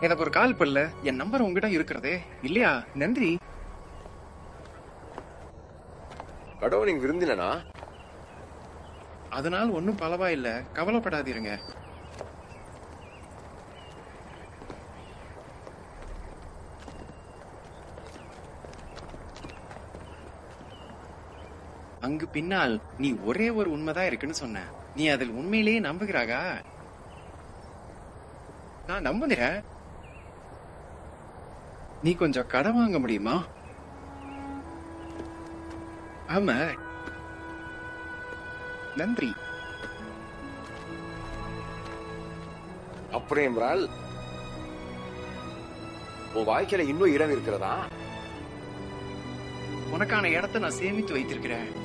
எனக்கு ஒரு கால் பண்ணல. என் நம்பர் உங்ககிட்ட இருக்கிறதே இல்லையா? நன்றி. கடவுள் நீங்க விருந்தினா? அதனால ஒன்னும் பலவா இல்ல, கவலைப்படாதீருங்க. அங்கு பின்னால் நீ ஒரே ஒரு உண்மைதான் இருக்குன்னு சொன்ன. நீ அதில் உண்மையிலேயே நம்புகிறாகா? நான் நம்புகிறேன். நீ கொஞ்சம் கடன் வாங்க முடியுமா? ஆமா. நன்றி. அப்படி என்றால் உன் வாழ்க்கையில இன்னும் இடம் இருக்கிறதா? உனக்கான இடத்தை நான் சேமித்து வைத்திருக்கிறேன்.